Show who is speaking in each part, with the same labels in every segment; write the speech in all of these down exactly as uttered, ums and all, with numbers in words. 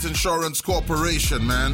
Speaker 1: Insurance Corporation, man.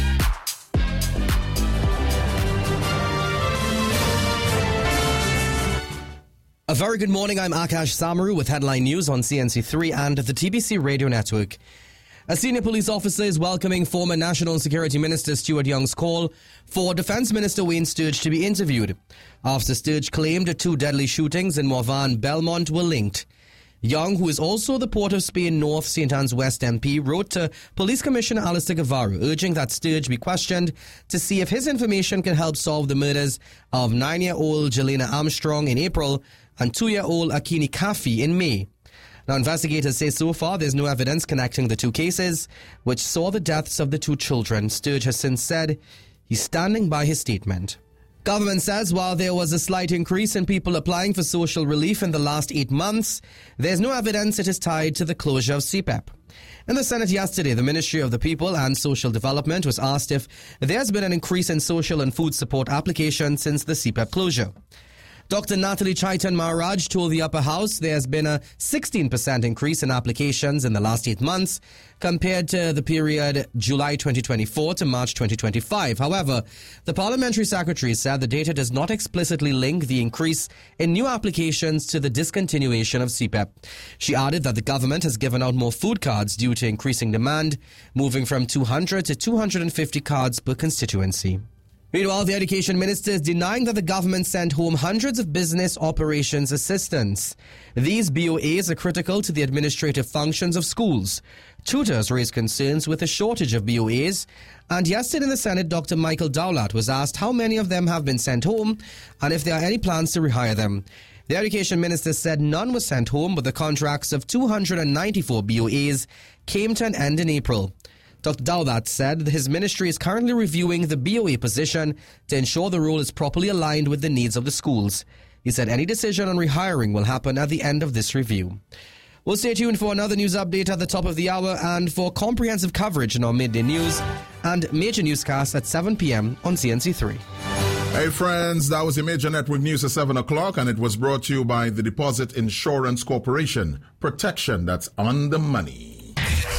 Speaker 2: A very good morning. I'm Akash Samaru with headline news on C N C three and the T B C Radio Network. A senior police officer is welcoming former National Security Minister Stuart Young's call for Defence Minister Wayne Sturge to be interviewed after Sturge claimed the two deadly shootings in Morvan, Belmont were linked. Young, who is also the Port of Spain North Saint Anne's West M P, wrote to Police Commissioner Alistair Guevara urging that Sturge be questioned to see if his information can help solve the murders of nine-year-old Jelena Armstrong in April and two-year-old Akini Kafi in May. Now, investigators say so far there's no evidence connecting the two cases, which saw the deaths of the two children. Sturge has since said he's standing by his statement. Government says while there was a slight increase in people applying for social relief in the last eight months, there's no evidence it is tied to the closure of C P E P. In the Senate yesterday, the Ministry of the People and Social Development was asked if there's been an increase in social and food support applications since the C P E P closure. Doctor Natalie Chaitan Maharaj told the Upper House there has been a sixteen percent increase in applications in the last eight months compared to the period July twenty twenty-four to March twenty twenty-five. However, the parliamentary secretary said the data does not explicitly link the increase in new applications to the discontinuation of C P E P. She added that the government has given out more food cards due to increasing demand, moving from two hundred to two hundred fifty cards per constituency. Meanwhile, the Education Minister is denying that the government sent home hundreds of business operations assistants. These B O As are critical to the administrative functions of schools. Tutors raised concerns with a shortage of B O As, and yesterday in the Senate, Doctor Michael Dowlett was asked how many of them have been sent home and if there are any plans to rehire them. The Education Minister said none were sent home, but the contracts of two hundred ninety-four B O As came to an end in April. Doctor Dowlett said that his ministry is currently reviewing the B O A position to ensure the role is properly aligned with the needs of the schools. He said any decision on rehiring will happen at the end of this review. We'll stay tuned for another news update at the top of the hour and for comprehensive coverage in our midday news and major newscasts at seven p.m. on C N C three.
Speaker 1: Hey friends, that was your Major Network News at seven o'clock, and it was brought to you by the Deposit Insurance Corporation. Protection that's on the money.